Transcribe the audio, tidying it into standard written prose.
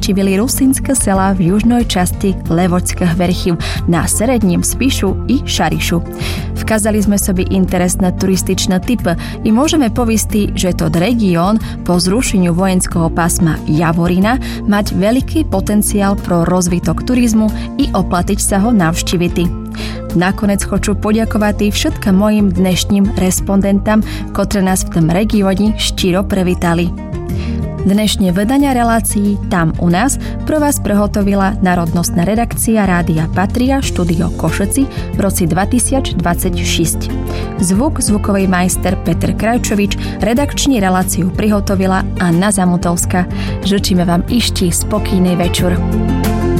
navštívili rusínske sela v južnej časti Levočských vrchov na Seredním Spišu i Šarišu. Vkazali sme sobie interesné turističné typy i môžeme povisti, že to región po zrušeniu vojenského pásma Javorina mať veľký potenciál pro rozvitok turizmu i oplatiť sa ho navštíviti. Nakoniec chcú poďakovať všetkým mojim dnešným respondentam, ktoré nás v tom regióne štíro prevítali. Dnešné vydania relácií Tam u nás pro vás prehotovila národnostná redakcia Rádia Patria Štúdio Košeci v roci 2026. Zvukový majster Peter Krajčovič, redakční reláciu prihotovila Anna Zamutovská. Žičíme vám ešte spokojný večer.